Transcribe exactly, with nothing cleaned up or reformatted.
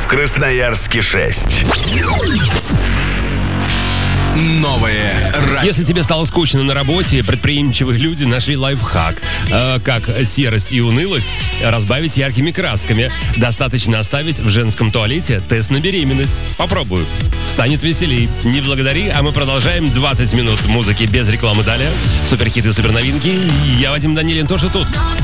в Красноярске шесть. Новое радио. Если тебе стало скучно на работе, предприимчивые люди нашли лайфхак. Э, как серость и унылость разбавить яркими красками. Достаточно оставить в женском туалете тест на беременность. Попробуй. Станет веселей. Не благодари, а мы продолжаем. двадцать минут музыки без рекламы далее. Суперхиты, суперновинки. Я, Вадим Данилин, тоже тут.